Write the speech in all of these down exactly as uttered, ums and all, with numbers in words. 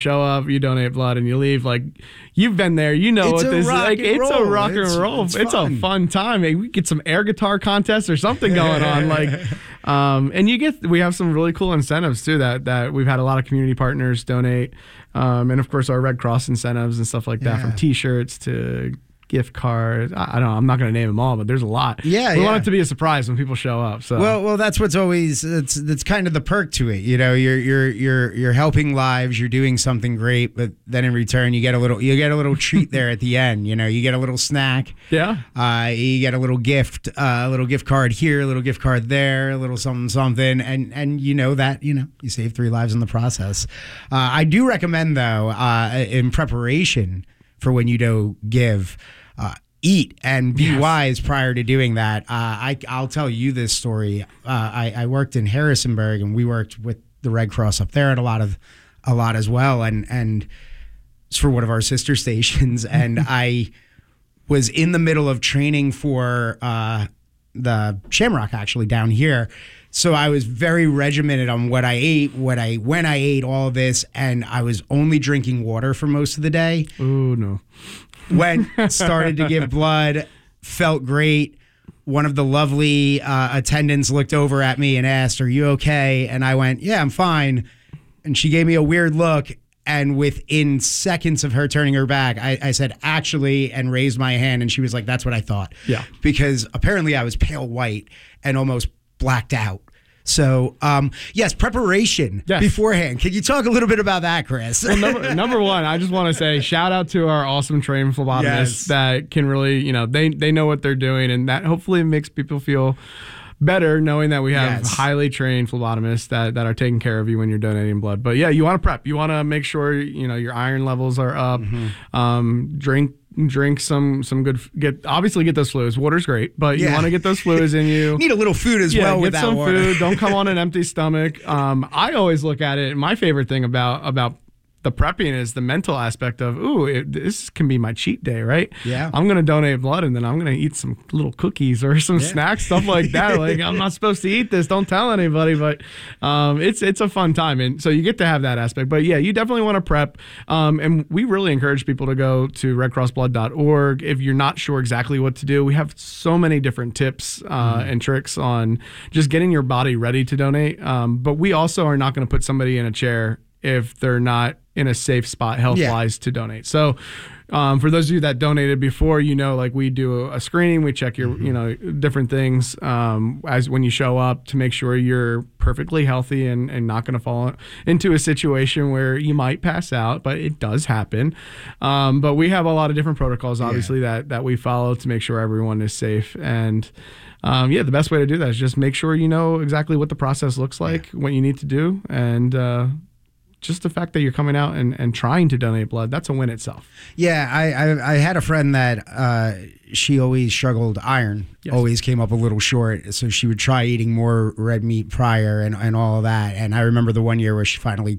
show up, you donate blood, and you leave. Like, you've been there, you know It's what a this is rock like. and It's roll. a rock and It's- roll. it's It's, fun. a fun time. Maybe we get some air guitar contests or something going on. Like, um, and you get we have some really cool incentives too. That that we've had a lot of community partners donate, um, and of course our Red Cross incentives and stuff like that, Yeah. from T-shirts to gift cards. I, I don't know. I'm not going to name them all, but there's a lot. Yeah, we yeah. want it to be a surprise when people show up. So Well, well, that's what's always it's that's kind of the perk to it. You know, you're you're you're you're helping lives, you're doing something great, but then in return you get a little you get a little treat there at the end. You know, you get a little snack. yeah. Uh, you get a little gift, uh, a little gift card here, a little gift card there, a little something, something, and and you know that you know you save three lives in the process. Uh, I do recommend though, uh, in preparation for when you do give, uh, eat and be Yes. wise prior to doing that. Uh, I I'll tell you this story. Uh, I I worked in Harrisonburg and we worked with the Red Cross up there and a lot of a lot as well, and and it's for one of our sister stations, and I was in the middle of training for uh, the Shamrock actually down here. So I was very regimented on what I ate, what I when I ate all of this, and I was only drinking water for most of the day. Oh no. Went, started to give blood, felt great. One of the lovely uh, attendants looked over at me and asked, "Are you okay?" And I went, "Yeah, I'm fine." And she gave me a weird look. And within seconds of her turning her back, I, I said, "Actually," and raised my hand. And she was like, "That's what I thought." Yeah. Because apparently I was pale white and almost blacked out. So, um, yes, preparation Yes. beforehand. Can you talk a little bit about that, Chris? Well, number, number one, I just want to say shout out to our awesome trained phlebotomists Yes. that can really, you know, they they know what they're doing, and that hopefully makes people feel better knowing that we have Yes. highly trained phlebotomists that, that are taking care of you when you're donating blood. But yeah, you want to prep. You want to make sure, you know, your iron levels are up. Mm-hmm. Um, drink drink some some good get obviously get those fluids. Water's great, but you Yeah. want to get those fluids in you. Need a little food as Yeah, well get with that some water. food. Don't come on an empty stomach. Um, I always look at it. My favorite thing about about the prepping is the mental aspect of, ooh, it, this can be my cheat day, right? Yeah. I'm gonna donate blood and then I'm gonna eat some little cookies or some snacks, stuff like that. Like, I'm not supposed to eat this. Don't tell anybody. But um, it's it's a fun time, and so you get to have that aspect. But yeah, you definitely want to prep. Um, and we really encourage people to go to red cross blood dot org if you're not sure exactly what to do. We have so many different tips uh, Mm-hmm. and tricks on just getting your body ready to donate. Um, but we also are not going to put somebody in a chair if they're not in a safe spot health-wise to donate. So um, for those of you that donated before, you know, like we do a screening, we check your, Mm-hmm. you know, different things um, as when you show up to make sure you're perfectly healthy and, and not going to fall into a situation where you might pass out, but it does happen. Um, but we have a lot of different protocols, obviously, that, that we follow to make sure everyone is safe. And um, yeah, the best way to do that is just make sure you know exactly what the process looks like, what you need to do, and uh, just the fact that you're coming out and, and trying to donate blood, that's a win itself. Yeah, I, I I had a friend that uh, she always struggled iron, Yes. always came up a little short, so she would try eating more red meat prior and, and all of that. And I remember the one year where she finally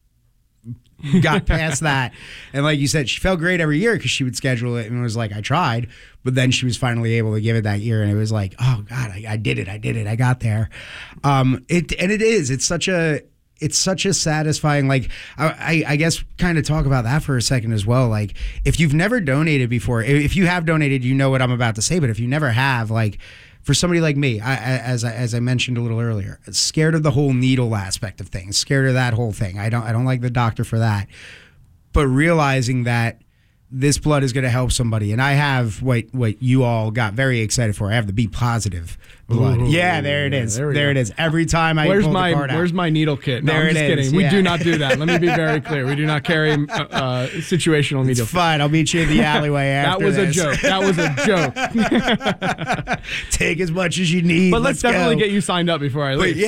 got past that. And like you said, she felt great every year because she would schedule it and was like, I tried. But then she was finally able to give it that year. And it was like, oh, God, I, I did it. I did it. I got there. Um, it And it is. It's such a... It's such a satisfying, like, I, I guess kind of talk about that for a second as well. Like, if you've never donated before, if you have donated, you know what I'm about to say. But if you never have, like, for somebody like me, I, I, as I, as I mentioned a little earlier, scared of the whole needle aspect of things, scared of that whole thing. I don't I don't like the doctor for that. But realizing that this blood is going to help somebody, and I have what what you all got very excited for. I have the B positive blood. Ooh, yeah, there it yeah, is. there There, we it go. is. Every time I Where's pull my the card out. Where's my needle kit? No, There I'm just it is, kidding. We yeah. do not do that. Let me be very clear. We do not carry uh, uh, situational needle It's fine. I'll meet you in the alleyway That after was this. a joke. That was a joke. Take as much as you need. But let's, let's definitely go. get you signed up before I But leave.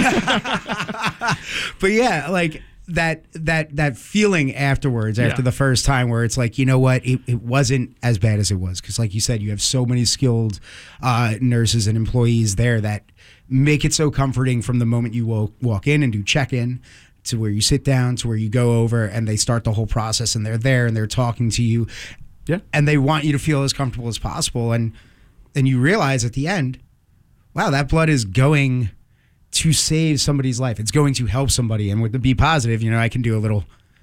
yeah, but yeah, like that that that feeling afterwards, after Yeah. the first time, where it's like, you know what, it, it wasn't as bad as it was, because like you said, you have so many skilled uh, nurses and employees there that make it so comforting from the moment you walk, walk in and do check-in to where you sit down to where you go over, and they start the whole process, and they're there and they're talking to you, Yeah. and they want you to feel as comfortable as possible, and then you realize at the end, wow, that blood is going to save somebody's life. It's going to help somebody. And with the B positive, you know, I can do a little,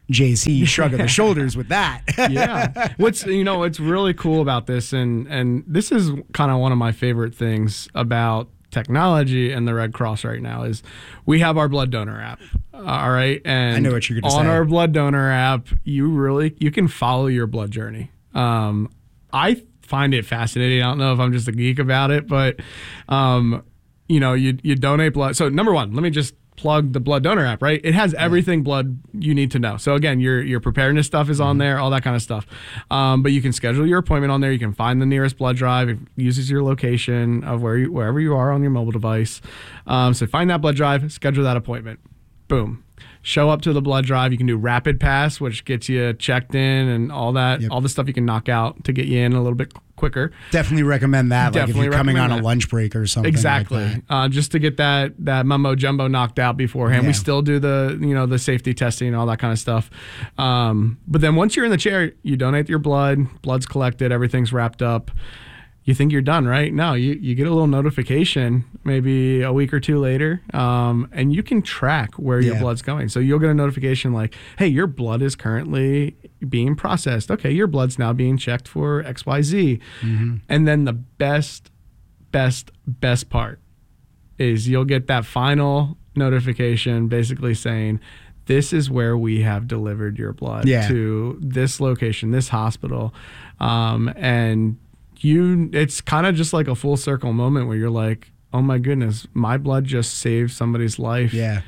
J C shrug of the shoulders with that. Yeah. What's you know what's really cool about this, and and this is kind of one of my favorite things about technology and the Red Cross right now, is we have our blood donor app. All right, and I know what you're going to say. On our blood donor app, you really you can follow your blood journey. Um, I find it fascinating. I don't know if I'm just a geek about it, but um, you know, you you donate blood. So number one, let me just plug the blood donor app, right? It has everything blood you need to know. So again, your your preparedness stuff is on there, all that kind of stuff. Um, but you can schedule your appointment on there. You can find the nearest blood drive. It uses your location of where you, wherever you are on your mobile device. Um, so find that blood drive, schedule that appointment. Boom. Show up to the blood drive. You can do Rapid Pass, which gets you checked in and all that, Yep. all the stuff you can knock out to get you in a little bit quicker. Definitely recommend that. Definitely like if you're coming on recommend a that. lunch break or something. Exactly. Like that. Uh, just to get that that mumbo jumbo knocked out beforehand. Yeah. We still do the you know the safety testing and all that kind of stuff. Um, but then once you're in the chair, you donate your blood. Blood's collected. Everything's wrapped up. You think you're done, right? No, you, you get a little notification maybe a week or two later, um, and you can track where your Yeah. blood's going. So you'll get a notification like, hey, your blood is currently being processed. Okay, your blood's now being checked for X Y Z. Mm-hmm. And then the best, best, best part is you'll get that final notification basically saying, this is where we have delivered your blood Yeah. to this location, this hospital. Um, and you, it's kind of just like a full circle moment where you're like, oh my goodness, my blood just saved somebody's life Yeah.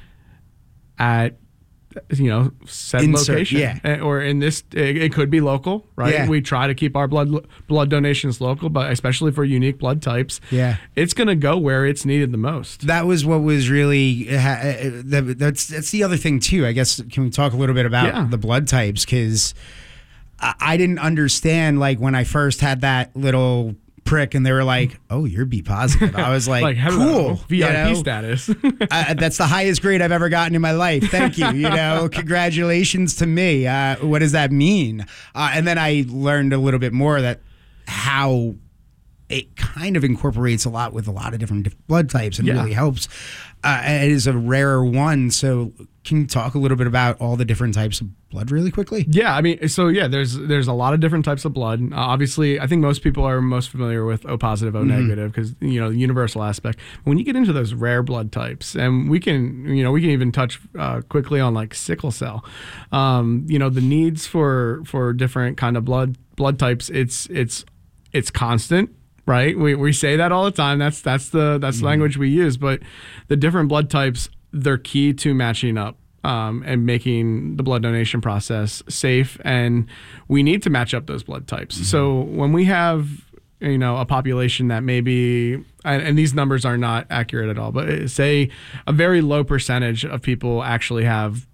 at, you know, said Insert, location. yeah. Eh, Or in this, it, it could be local, right? Yeah. We try to keep our blood blood donations local, but especially for unique blood types, Yeah. it's going to go where it's needed the most. That was what was really. Uh, uh, that, that's that's the other thing too. I guess can we talk a little bit about Yeah. the blood types, because I, I didn't understand like when I first had that little prick and they were like, "Oh, you're B positive." I was like, Like, hello, "Cool, V I P you know? status. uh, that's the highest grade I've ever gotten in my life. Thank you. You know, congratulations to me. Uh, what does that mean?" Uh, and then I learned a little bit more that how it kind of incorporates a lot with a lot of different diff- blood types and Yeah. really helps. Uh, and it is a rarer one. So can you talk a little bit about all the different types of blood really quickly? Yeah, I mean, so yeah, there's there's a lot of different types of blood. Uh, obviously, I think most people are most familiar with O positive, O negative, because you know the universal aspect. When you get into those rare blood types, and we can you know we can even touch uh, quickly on like sickle cell. Um, you know the needs for for different kind of blood blood types. It's it's it's constant. Right, we we say that all the time. That's that's the that's the language we use. But the different blood types, they're key to matching up um, and making the blood donation process safe. And we need to match up those blood types. Mm-hmm. So when we have you know a population that maybe, and, and these numbers are not accurate at all, but say a very low percentage of people actually have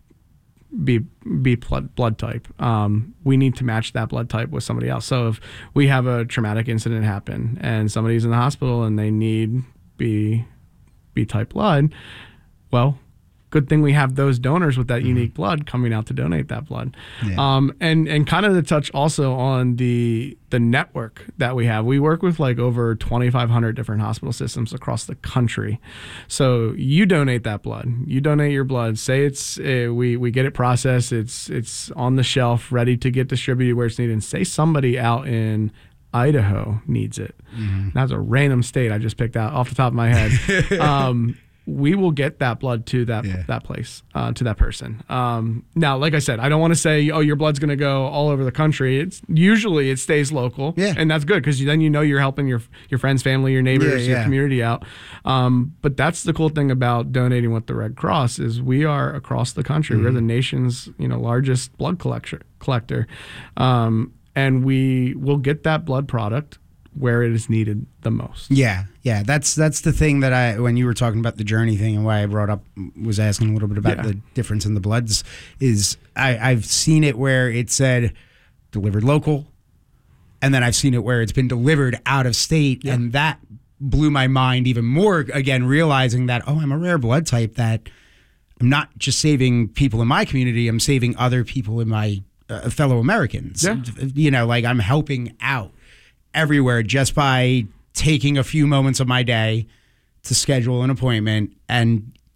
B B blood blood type. Um, we need to match that blood type with somebody else. So if we have a traumatic incident happen and somebody's in the hospital and they need B B type blood, well, good thing we have those donors with that mm-hmm. unique blood coming out to donate that blood. Yeah. Um, and and kind of to touch also on the the network that we have. We work with like over twenty-five hundred different hospital systems across the country. So you donate that blood. You donate your blood. Say it's uh, we we get it processed. It's it's on the shelf, ready to get distributed where it's needed. And say somebody out in Idaho needs it. Mm-hmm. That's a random state I just picked out off the top of my head. um, we will get that blood to that yeah. that place, uh, to that person. Um, now, like I said, I don't want to say, oh, your blood's going to go all over the country. It's usually it stays local, yeah. and that's good because then you know you're helping your your friends, family, your neighbors, yeah, yeah. your community out. Um, but that's the cool thing about donating with the Red Cross is we are across the country. Mm-hmm. We're the nation's you know largest blood collector collector, um, and we will get that blood product where it is needed the most. Yeah, yeah, that's that's the thing that I, when you were talking about the journey thing and why I brought up, was asking a little bit about yeah. the difference in the bloods, is I, I've seen it where it said delivered local, and then I've seen it where it's been delivered out of state, yeah. and that blew my mind even more, again, realizing that, oh, I'm a rare blood type, that I'm not just saving people in my community, I'm saving other people in my uh, fellow Americans. Yeah. You know, like I'm helping out everywhere just by taking a few moments of my day to schedule an appointment and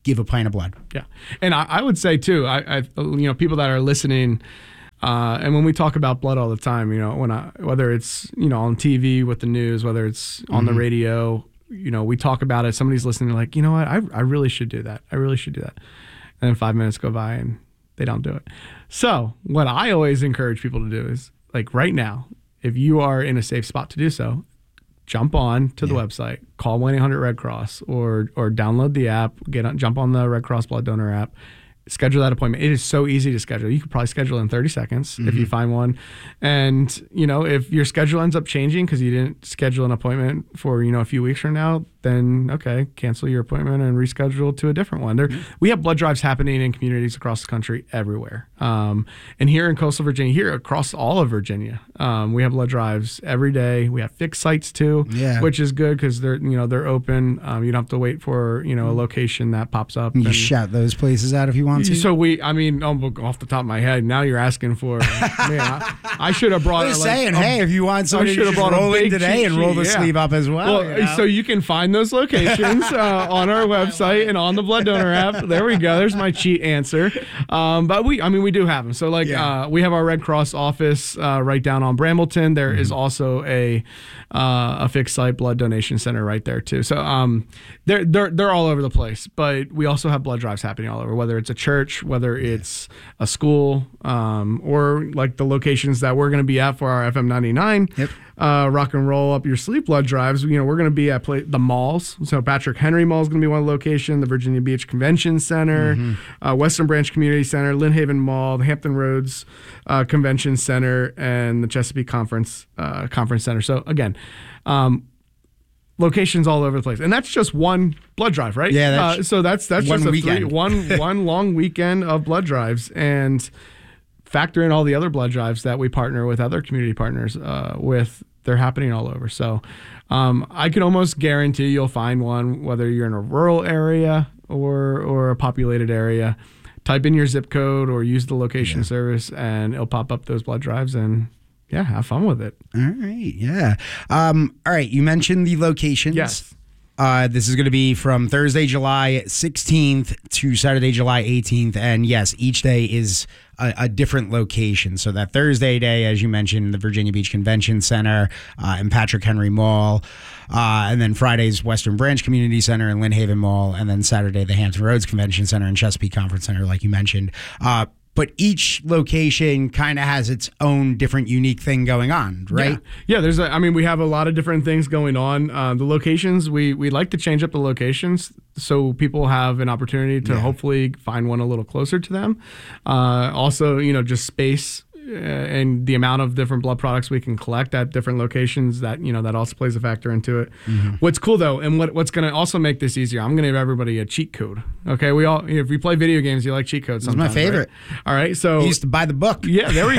give a pint of blood. Yeah. And I, I would say too, I, I, you know, people that are listening, uh, and when we talk about blood all the time, you know, when I, whether it's, you know, on T V with the news, whether it's on mm-hmm. the radio, you know, we talk about it. Somebody's listening, like, you know what, I, I really should do that. I really should do that. And then five minutes go by and they don't do it. So what I always encourage people to do is, like, right now, if you are in a safe spot to do so, jump on to the yeah. website, call one eight hundred Red Cross, or or download the app, get on, jump on the Red Cross Blood Donor app, schedule that appointment. It is so easy to schedule. You could probably schedule in thirty seconds mm-hmm. if you find one. And, you know, if your schedule ends up changing because you didn't schedule an appointment for, you know, a few weeks from now, then, okay, cancel your appointment and reschedule to a different one. There, mm-hmm. We have blood drives happening in communities across the country everywhere. Um, and here in coastal Virginia, here across all of Virginia, um, we have blood drives every day. We have fixed sites too, yeah. which is good because they're, you know, they're open. Um, you don't have to wait for, you know, a location that pops up. You and, shout those places out if you want to. So we, I mean, off the top of my head, now you're asking for, man, I, I should have brought. I'm like, saying, um, hey, if you want somebody to just brought roll in today and roll the yeah. sleeve up as well. Well, you know? So you can find those locations uh, on our website and on the Blood Donor app. There we go. There's my cheat answer. Um, but we, I mean, we do have them. So like, yeah. uh, we have our Red Cross office uh, right down on Brambleton. There mm-hmm. is also a uh, a fixed site blood donation center right there too. So um, they're they're they're all over the place. But we also have blood drives happening all over. Whether it's a church, whether it's a school, um, or like the locations that we're going to be at for our F M ninety-nine. Yep. Uh, rock and roll up your sleep blood drives. You know, we're going to be at play, the malls. So Patrick Henry Mall is going to be one location, the Virginia Beach Convention Center, mm-hmm. uh, Western Branch Community Center, Lynn Haven Mall, the Hampton Roads uh, Convention Center, and the Chesapeake Conference uh, Conference Center. So again, um, locations all over the place, and that's just one blood drive, right? Yeah. That's uh, so that's that's one just a weekend. three, one one long weekend of blood drives, and factor in all the other blood drives that we partner with other community partners uh, with. They're happening all over. So um, I can almost guarantee you'll find one, whether you're in a rural area or or a populated area. Type in your zip code or use the location yeah. service, and it'll pop up those blood drives, and yeah, have fun with it. All right. Yeah. Um, all right. You mentioned the locations. Yes. Uh, this is going to be from Thursday, July sixteenth to Saturday, July eighteenth. And yes, each day is a, a different location. So that Thursday day, as you mentioned, the Virginia Beach Convention Center uh, and Patrick Henry Mall. Uh, and then Friday's Western Branch Community Center and Lynn Haven Mall. And then Saturday, the Hampton Roads Convention Center and Chesapeake Conference Center, like you mentioned. Uh, But each location kind of has its own different unique thing going on, right? Yeah, yeah there's a, I mean, we have a lot of different things going on. Uh, the locations, we, we like to change up the locations so people have an opportunity to yeah. hopefully find one a little closer to them. Uh, also, you know, just space and the amount of different blood products we can collect at different locations, that, you know, that also plays a factor into it. Mm-hmm. What's cool though, and what what's going to also make this easier, I'm going to give everybody a cheat code. Okay, we all, if we play video games, you like cheat codes. It's my favorite. Right? All right, so you used to buy the book. Yeah, there we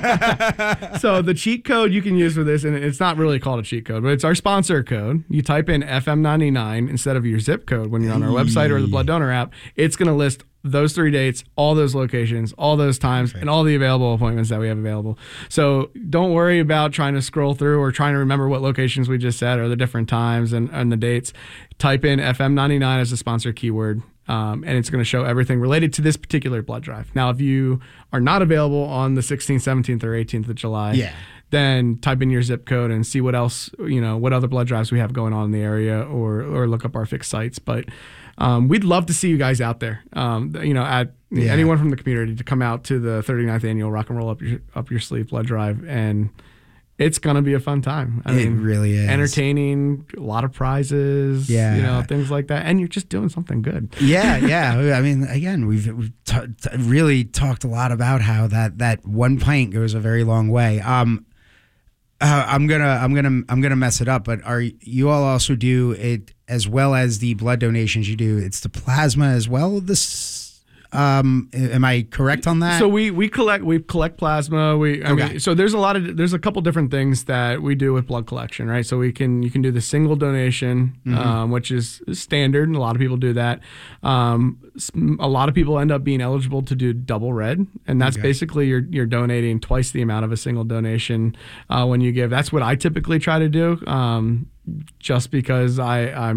go. So the cheat code you can use for this, and it's not really called a cheat code, but it's our sponsor code. You type in F M ninety-nine instead of your zip code when you're on our website or the Blood Donor app. It's going to list those three dates, all those locations, all those times, Perfect. And all the available appointments that we have available. So don't worry about trying to scroll through or trying to remember what locations we just said or the different times and, and the dates. Type in F M ninety-nine as a sponsor keyword, um, and it's going to show everything related to this particular blood drive. Now, if you are not available on the sixteenth, seventeenth, or eighteenth of July, yeah. then type in your zip code and see what else, you know, what other blood drives we have going on in the area, or or look up our fixed sites. But Um, we'd love to see you guys out there. Um, you know, at yeah. anyone from the community to come out to the thirty-ninth annual Rock and Roll Up Your Up Your Sleeve Blood Drive, and it's gonna be a fun time. I it mean, really is entertaining, a lot of prizes, yeah, you know, things like that, and you're just doing something good. Yeah, yeah. I mean, again, we've, we've t- t- really talked a lot about how that that one pint goes a very long way. Um, Uh, I'm gonna, I'm gonna, I'm gonna mess it up. But are you all also do it as well as the blood donations you do? It's the plasma as well. This, um, am I correct on that? So we we collect we collect plasma. We I okay. mean, so there's a lot of there's a couple different things that we do with blood collection, right? So we can you can do the single donation, mm-hmm. um, which is standard, and a lot of people do that. Um, a lot of people end up being eligible to do double red, and that's okay. basically you're you're donating twice the amount of a single donation uh, when you give. That's what I typically try to do, um, just because I I'm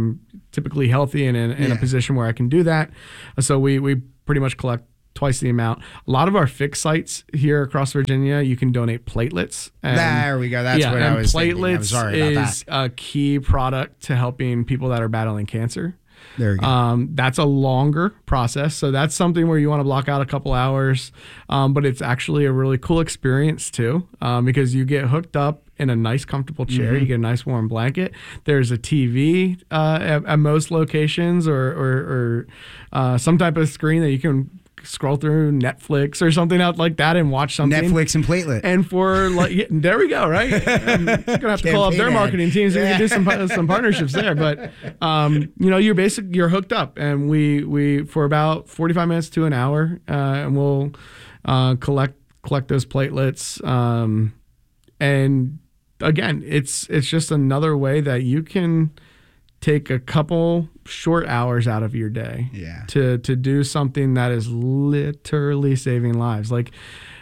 typically healthy and in, in Yeah. a position where I can do that. So we we pretty much collect twice the amount. A lot of our fixed sites here across Virginia, you can donate platelets. And, There we go. That's yeah, what I and was thinking. platelets I'm sorry about is that. a key product to helping people that are battling cancer. There we go. Um, that's a longer process. So that's something where you want to block out a couple hours. Um, but it's actually a really cool experience too, um, because you get hooked up in a nice, comfortable chair. Mm-hmm. You get a nice warm blanket. There's a T V uh, at, at most locations or, or, or uh, some type of screen that you can scroll through Netflix or something out like that and watch something. Netflix and platelet. And for like, yeah, there we go, right? I'm gonna have to call up their Campaign ad. marketing teams and we can do some some partnerships there. But um, you know, you're basic, you're hooked up, and we we for about forty-five minutes to an hour, uh, and we'll uh, collect collect those platelets. Um, and again, it's it's just another way that you can take a couple short hours out of your day Yeah. to to do something that is literally saving lives. Like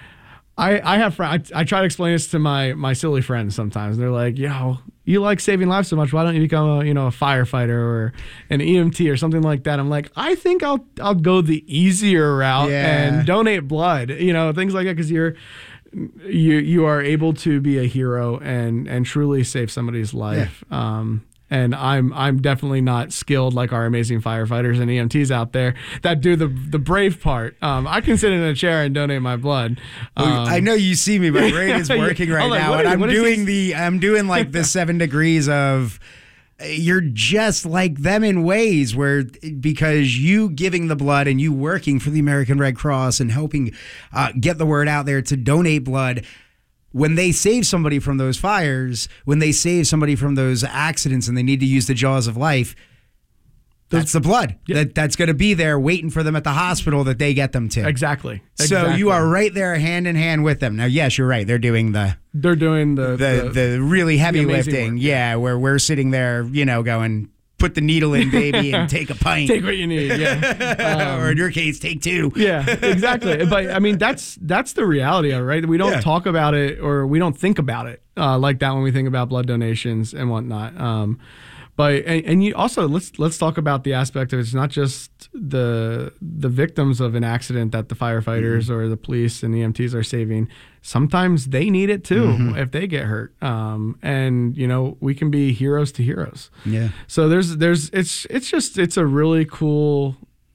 I I have friends, I, I try to explain this to my my silly friends sometimes. They're like, yo, you like saving lives so much, why don't you become a you know a firefighter or an E M T or something like that? I'm like, I think I'll I'll go the easier route Yeah. and donate blood, you know, things like that, because you're you you are able to be a hero and and truly save somebody's life. Um And I'm I'm definitely not skilled like our amazing firefighters and E M Ts out there that do the the brave part. Um, I can sit in a chair and donate my blood. Um, Well, I know you see me, but brain is Yeah, working right I'm like, now, what and is- I'm what is doing he- the I'm doing like the seven degrees of. You're just like them in ways where, because you giving the blood and you working for the American Red Cross and helping uh, get the word out there to donate blood. When they save somebody from those fires, when they save somebody from those accidents and they need to use the jaws of life, that's the blood Yeah. that that's going to be there waiting for them at the hospital that they get them to. exactly. So exactly. you are right there hand in hand with them. Now, yes, you're right. They're doing the They're doing the the, the really heavy amazing lifting. work, Yeah, where we're sitting there, you know, going, put the needle in, baby, and take a pint. take what you need. Yeah. Um, or in your case, take two. Yeah, exactly. But I mean, that's that's the reality of it, right? We don't Yeah. talk about it or we don't think about it uh, like that when we think about blood donations and whatnot. Um, but and, and you also let's let's talk about the aspect of it's not just the the victims of an accident that the firefighters Mm-hmm. or the police and E M Ts are saving. Sometimes they need it too Mm-hmm. if they get hurt. Um, and you know, we can be heroes to heroes. Yeah. So there's there's it's it's just it's a really cool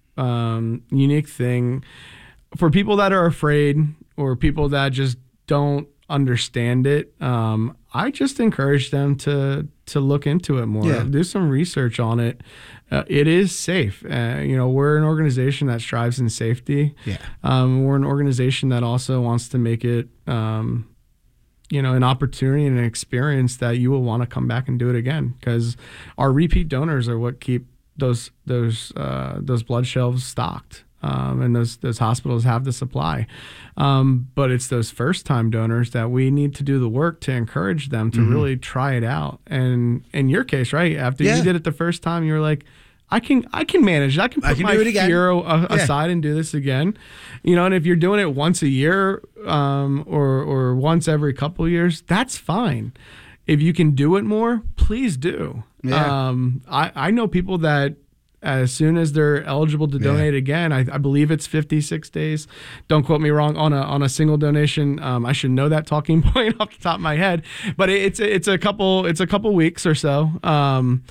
um, unique thing for people that are afraid or people that just don't understand it. Um, I just encourage them to to look into it more, Yeah. do some research on it. Uh, it is safe. Uh, you know, we're an organization that strives in safety. Yeah. Um, we're an organization that also wants to make it, um, you know, an opportunity and an experience that you will want to come back and do it again, because our repeat donors are what keep those those uh, those blood shelves stocked. Um, and those those hospitals have the supply, um, but it's those first time donors that we need to do the work to encourage them to Mm-hmm. really try it out. And in your case, right after Yeah. you did it the first time, you were like, I can I can manage it. I can put I can my do it again. fear a- Yeah. aside and do this again. You know, and if you're doing it once a year um, or or once every couple of years, that's fine. If you can do it more, please do. Yeah. Um, I I know people that, as soon as they're eligible to donate again, I, I believe it's fifty-six days. Don't quote me wrong on a on a single donation. Um, I should know that talking point off the top of my head, but it, it's it's a couple it's a couple weeks or so. Um,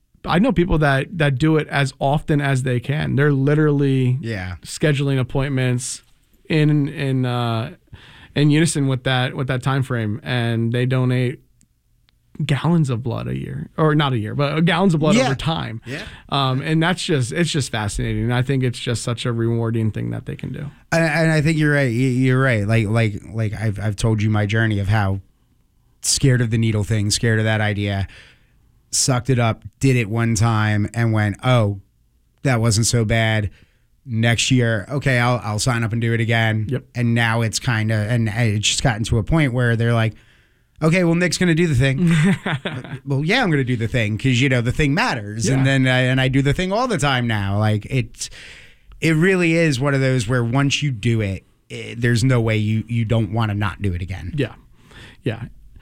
I know people that that do it as often as they can. They're literally Yeah. scheduling appointments in in uh, in unison with that with that time frame, and they donate gallons of blood a year, or not a year, but gallons of blood Yeah. over time. Yeah. Um, and that's just, it's just fascinating. And I think it's just such a rewarding thing that they can do. And, and I think you're right. You- You're right. Like like like I've I've told you my journey of how scared of the needle thing, scared of that idea, sucked it up, did it one time, and went, oh, that wasn't so bad. Next year, okay, I'll I'll sign up and do it again. Yep. And now it's kind of, and it's just gotten to a point where they're like, okay, well, Nick's going to do the thing. Well, yeah, I'm going to do the thing because, you know, the thing matters. Yeah. And then I, and I do the thing all the time now. Like it's, it really is one of those where once you do it, it there's no way you, you don't want to not do it again. Yeah. Yeah.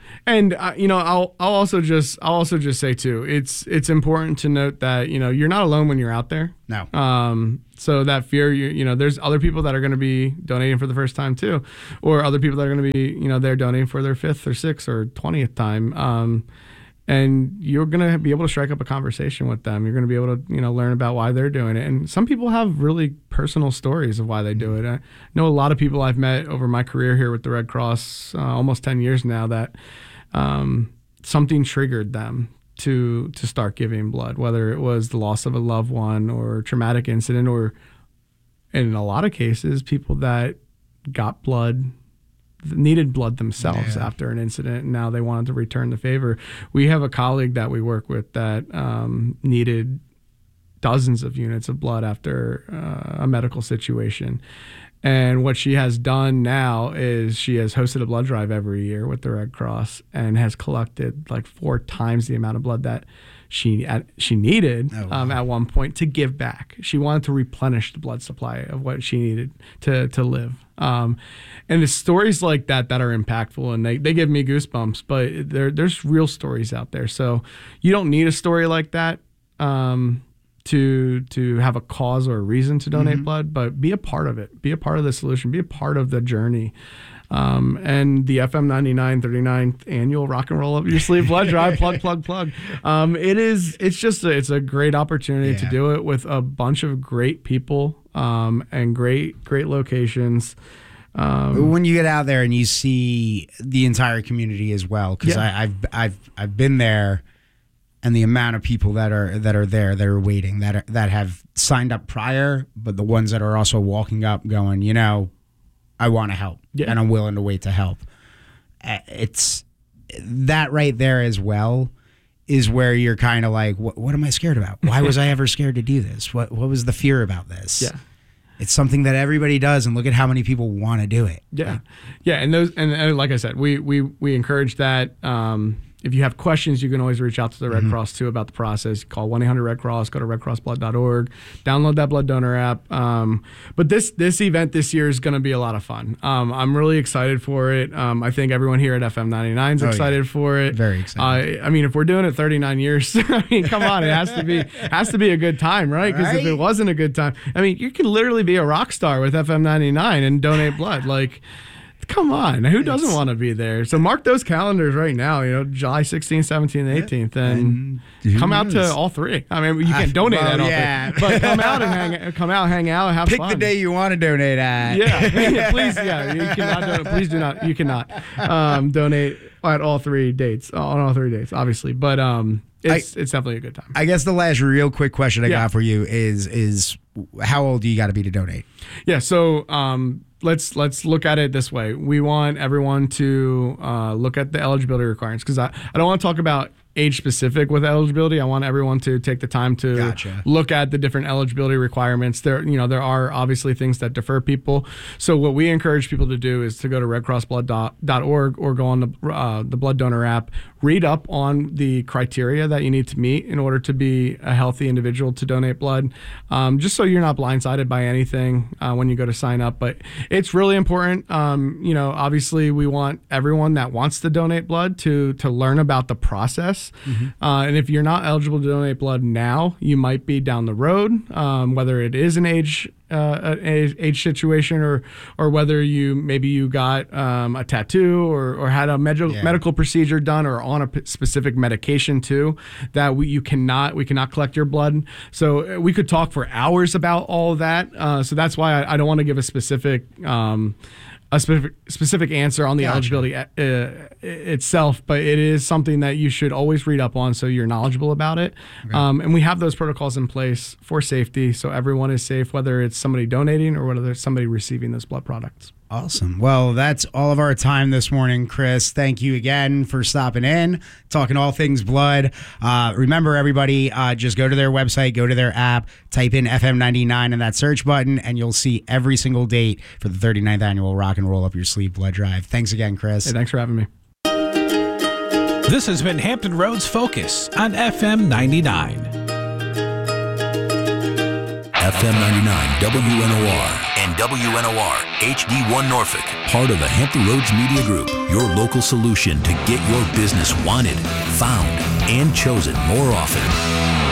And uh, you know, I'll I'll also just I'll also just say too, it's it's important to note that you know you're not alone when you're out there. No. Um. So that fear, you you know, there's other people that are going to be donating for the first time too, or other people that are going to be you know they're donating for their fifth or sixth or twentieth time. Um. And you're going to be able to strike up a conversation with them. You're going to be able to, you know, learn about why they're doing it. And some people have really personal stories of why they do it. I know a lot of people I've met over my career here with the Red Cross, uh, almost ten years now, that um, something triggered them to to start giving blood, whether it was the loss of a loved one or a traumatic incident, or in a lot of cases, people that got blood needed blood themselves yeah. after an incident, and now they wanted to return the favor. We have a colleague that we work with that um, needed dozens of units of blood after uh, a medical situation. And what she has done now is she has hosted a blood drive every year with the Red Cross and has collected like four times the amount of blood that she at, she needed oh, wow. um, at one point to give back. She wanted to replenish the blood supply of what she needed to to live. Um, and it's stories like that that are impactful, and they, they give me goosebumps, but there there's real stories out there. So you don't need a story like that um, to to have a cause or a reason to donate mm-hmm. blood, but be a part of it. Be a part of the solution. Be a part of the journey. Um, and the F M ninety-nine thirty-ninth annual Rock and Roll Up Your Sleeve blood drive, plug, plug, plug. Um, it is, it's just, a, it's a great opportunity yeah. to do it with a bunch of great people, um, and great, great locations. Um, when you get out there and you see the entire community as well, because yeah. I've, I've, I've been there, and the amount of people that are, that are there, that are waiting, that are, that have signed up prior, but the ones that are also walking up going, you know, I want to help, yeah. and I'm willing to wait to help. It's that right there as well is where you're kind of like, what, what am I scared about? Why was I ever scared to do this? What what was the fear about this? Yeah, it's something that everybody does, and look at how many people want to do it. Yeah, like, yeah, and those and, and like I said, we we we encourage that. Um, If you have questions, you can always reach out to the Red mm-hmm. Cross, too, about the process. Call one eight hundred red cross, go to red cross blood dot org, download that blood donor app. Um, but this this event this year is going to be a lot of fun. Um, I'm really excited for it. Um, I think everyone here at F M ninety-nine is oh, excited yeah. for it. Very excited. Uh, I mean, if we're doing it thirty-nine years, I mean, come on, it has to be has to be a good time, right? Because right? if it wasn't a good time, I mean, you can literally be a rock star with F M ninety-nine and donate blood. Like, come on, who doesn't want to be there? So mark those calendars right now, you know, July sixteenth, seventeenth, eighteenth, and, and come out to all three. I mean, you can't donate well, at all yeah. three, but come out and hang come out, hang out, and have Pick fun. Pick the day you want to donate at. Yeah, please, yeah, you cannot donate, please do not, you cannot um, donate at all three dates, on all three dates, obviously, but um, it's I, it's definitely a good time. I guess the last real quick question I yeah. got for you is is how old do you got to be to donate? Yeah, so um, let's let's look at it this way. We want everyone to uh, look at the eligibility requirements, because I, I don't want to talk about age specific with eligibility. I want everyone to take the time to gotcha. look at the different eligibility requirements. There, you know, there are obviously things that defer people. So what we encourage people to do is to go to red cross blood dot org or go on the uh, the blood donor app, read up on the criteria that you need to meet in order to be a healthy individual to donate blood, um, just so you're not blindsided by anything uh, when you go to sign up. But it's really important. Um, you know, obviously we want everyone that wants to donate blood to to learn about the process. Mm-hmm. Uh, and if you're not eligible to donate blood now, you might be down the road, um, whether it is an age uh, age, age situation or or whether you maybe you got um, a tattoo or, or had a med- yeah. medical procedure done or on a p- specific medication too, that we you cannot we cannot collect your blood. So we could talk for hours about all of that. Uh, so that's why I, I don't want to give a specific um, a specific specific answer on the gotcha. eligibility uh, itself, but it is something that you should always read up on so you're knowledgeable about it. Okay. Um, and we have those protocols in place for safety, so everyone is safe, whether it's somebody donating or whether it's somebody receiving those blood products. Awesome. Well, that's all of our time this morning, Chris. Thank you again for stopping in, talking all things blood. Uh, remember, everybody, uh, just go to their website, go to their app, type in F M ninety-nine in that search button, and you'll see every single date for the thirty-ninth annual Rock and Roll Up Your Sleeve blood drive. Thanks again, Chris. Hey, thanks for having me. This has been Hampton Roads Focus on F M ninety-nine. F M ninety-nine W N O R and and W N O R, H D one Norfolk, part of the Hampton Roads Media Group, your local solution to get your business wanted, found, and chosen more often.